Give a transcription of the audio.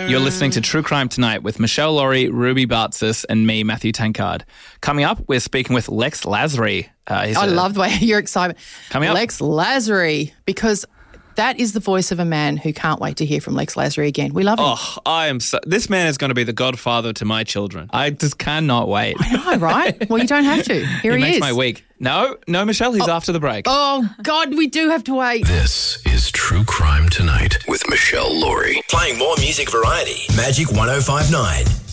You're listening to True Crime Tonight with Michelle Laurie, Ruby Bartzis, and me, Matthew Tankard. Coming up, we're speaking with Lex Lasry. I love the way you're excited. Coming up. Lex Lasry, because that is the voice of a man who can't wait to hear from Lex Lasry again. We love him. Oh, this man is going to be the godfather to my children. I just cannot wait. I know, right? Well, you don't have to. Here he makes is. my week. No, Michelle, he's after the break. Oh, God, we do have to wait. This is True Crime Tonight with Michelle Laurie. Playing more music variety. Magic 105.9.